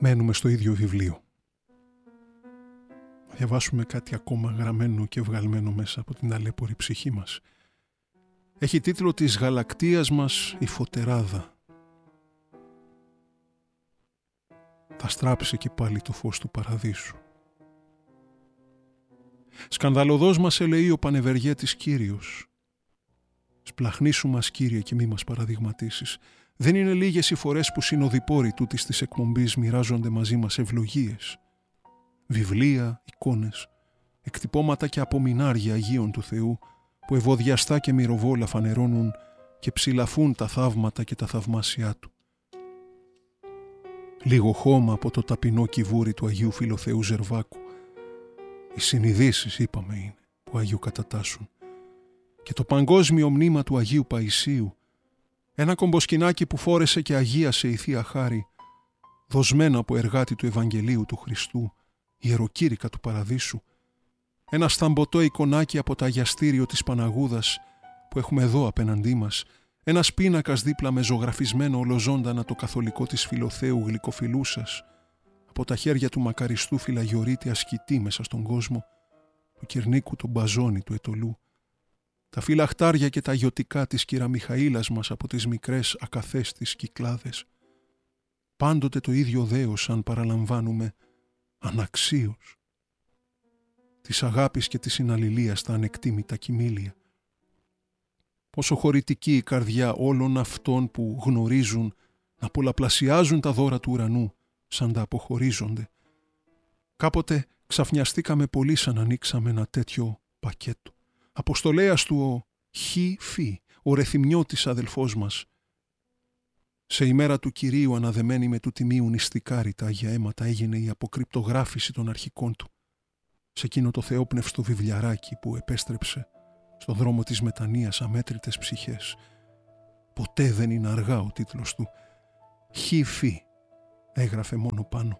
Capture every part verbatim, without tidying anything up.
μένουμε στο ίδιο βιβλίο. Θα διαβάσουμε κάτι ακόμα γραμμένο και βγαλμένο μέσα από την ταλέπορη ψυχή μας. Έχει τίτλο «Της γαλακτείας μας η φωτεράδα». Θα στράψει και πάλι το φως του παραδείσου. Σκανδαλωδός μας ελεεί ο πανευεργέτης Κύριος. Σπλαχνίσου μας, Κύριε, και μη μας παραδειγματίσεις. Δεν είναι λίγες οι φορές που συνοδοιπόροι τούτης της εκπομπής μοιράζονται μαζί μας ευλογίες. Βιβλία, εικόνες, εκτυπώματα και απομεινάρια Αγίων του Θεού που ευωδιαστά και μυροβόλα φανερώνουν και ψηλαφούν τα θαύματα και τα θαυμάσια Του. Λίγο χώμα από το ταπεινό κυβούρι του Αγίου Φιλοθεού Ζερβάκου. Οι συνειδήσεις, είπαμε, είναι που Αγίου κατατάσσουν. Και το παγκόσμιο μνήμα του Αγίου Παϊσίου, ένα κομποσκινάκι που φόρεσε και αγίασε η Θεία Χάρη, δοσμένο από εργάτη του Ευαγγελίου του Χριστού, ιεροκήρυκα του Παραδείσου, ένα σταμποτό εικονάκι από το αγιαστήριο της Παναγούδας που έχουμε εδώ απέναντί μας, ένας πίνακας δίπλα με ζωγραφισμένο ολοζώντανα το καθολικό της Φιλοθέου γλυκοφιλούσας, από τα χέρια του μακαριστού Φιλαγιορείτη ασκητή μέσα στον κόσμο, του Κυρνίκου τον Μπαζόνι του Ετωλού, τα φυλαχτάρια και τα αγιωτικά της Κυρα Μιχαήλας μας από τις μικρές ακαθέστης Κυκλάδες. Πάντοτε το ίδιο δέος, αν παραλαμβάνουμε, αναξίως. Της αγάπης και της συναλληλίας τα ανεκτήμητα κοιμήλια. Πόσο χωρητική η καρδιά όλων αυτών που γνωρίζουν να πολλαπλασιάζουν τα δώρα του ουρανού σαν τα αποχωρίζονται. Κάποτε ξαφνιαστήκαμε πολύ σαν ανοίξαμε ένα τέτοιο πακέτο. Αποστολέας του ο Χι Φι, ο Ρεθυμιώτης αδελφός μας. Σε ημέρα του Κυρίου αναδεμένη με του τιμίου νηστικάρι τα Άγια Αίματα έγινε η αποκρυπτογράφηση των αρχικών του. Σε εκείνο το θεόπνευστο βιβλιαράκι που επέστρεψε στον δρόμο της μετανοίας αμέτρητες ψυχές. Ποτέ δεν είναι αργά ο τίτλος του. Χι Φι έγραφε μόνο πάνω.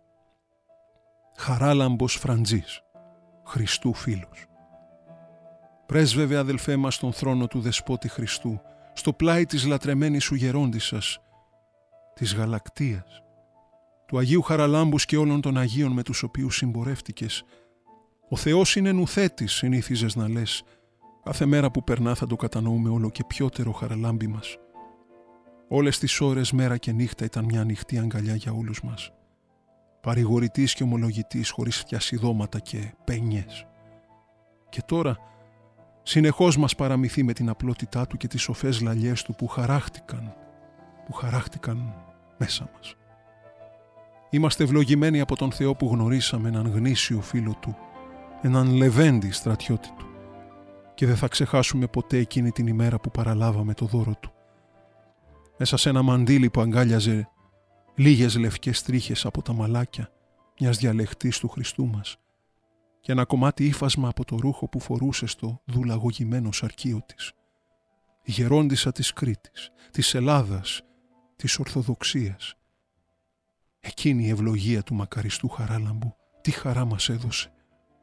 Χαράλαμπος Φραντζής, Χριστού φίλος. Πρέσβευε, αδελφέ μας, στον θρόνο του Δεσπότη Χριστού, στο πλάι της λατρεμένης σου γερόντισσας, της γαλακτείας, του Αγίου Χαραλάμπους και όλων των Αγίων με τους οποίους συμπορεύτηκες. Ο Θεός είναι νουθέτης, συνήθιζες να λες. Κάθε μέρα που περνά θα το κατανοούμε όλο και πιότερο Χαραλάμπη μας. Όλες τις ώρες, μέρα και νύχτα, ήταν μια ανοιχτή αγκαλιά για όλους μας. Παρηγορητής και ομολογητής, χωρίς φτιασιδώματα και πένιες. Και τώρα συνεχώς μας παραμυθεί με την απλότητά του και τις σοφές λαλιές του που χαράχτηκαν, που χαράχτηκαν μέσα μας. Είμαστε ευλογημένοι από τον Θεό που γνωρίσαμε έναν γνήσιο φίλο του, έναν λεβέντη στρατιώτη του, και δεν θα ξεχάσουμε ποτέ εκείνη την ημέρα που παραλάβαμε το δώρο του. Μέσα σε ένα μαντίλι που αγκάλιαζε λίγες λευκές τρίχες από τα μαλάκια μιας διαλεχτής του Χριστού μας και ένα κομμάτι ύφασμα από το ρούχο που φορούσε στο δουλαγωγημένο σαρκείο της. Η γερόντισσα της Κρήτης, της Ελλάδας, της Ορθοδοξίας. Εκείνη η ευλογία του μακαριστού Χαράλαμπου, τι χαρά μας έδωσε.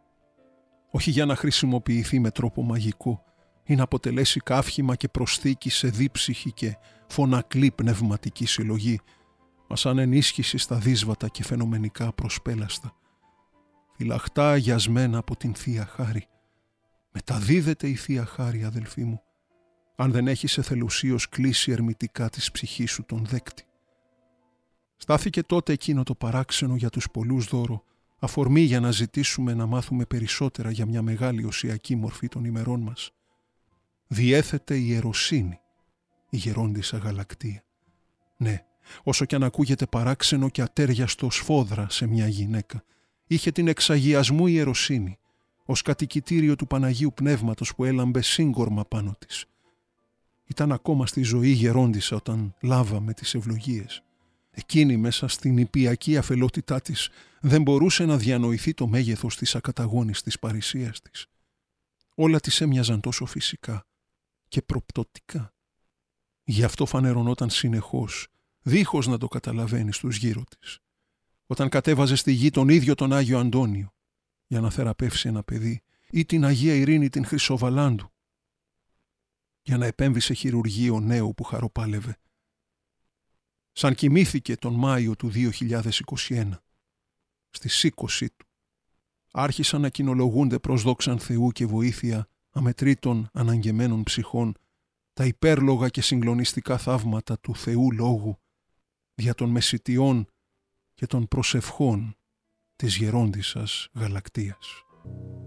Όχι για να χρησιμοποιηθεί με τρόπο μαγικό ή να αποτελέσει καύχημα και προσθήκη σε δίψυχη και φωνακλή πνευματική συλλογή, μα σαν ενίσχυση στα δύσβατα και φαινομενικά προσπέλαστα. Φυλαχτά αγιασμένα από την Θεία Χάρη. Μεταδίδεται η Θεία Χάρη, αδελφοί μου, αν δεν έχεις εθελουσίως κλείσει ερμητικά της ψυχής σου τον δέκτη. Στάθηκε τότε εκείνο το παράξενο για τους πολλούς δώρο, αφορμή για να ζητήσουμε να μάθουμε περισσότερα για μια μεγάλη οσιακή μορφή των ημερών μας. Διέθετε η ιεροσύνη, η γερόντισσα γαλακτεία. Ναι, όσο κι αν ακούγεται παράξενο και ατέριαστο σφόδρα σε μια γυναίκα, είχε την εξαγιασμού ιεροσύνη, ως κατοικητήριο του Παναγίου Πνεύματος που έλαμπε σύγκορμα πάνω της. Ήταν ακόμα στη ζωή γερόντισσα όταν λάβαμε τις ευλογίες. Εκείνη μέσα στην ιππιακή αφελότητά της δεν μπορούσε να διανοηθεί το μέγεθος της ακαταγώνιστης παρησίας της. Όλα της έμοιαζαν τόσο φυσικά και προπτωτικά. Γι' αυτό φανερωνόταν συνεχώς, δίχως να το καταλαβαίνει στους γύρω της. Όταν κατέβαζε στη γη τον ίδιο τον Άγιο Αντώνιο για να θεραπεύσει ένα παιδί, ή την Αγία Ειρήνη την Χρυσοβαλάντου για να επέμβει σε χειρουργείο νέου που χαροπάλευε. Σαν κοιμήθηκε τον Μάιο του δύο χιλιάδες είκοσι ένα, στη σήκωσή του. Άρχισαν να κοινολογούνται προς δόξαν Θεού και βοήθεια αμετρήτων αναγκεμένων ψυχών τα υπέρλογα και συγκλονιστικά θαύματα του Θεού Λόγου δια των μεσιτιών και των προσευχών της γερόντισσας Γαλακτίας.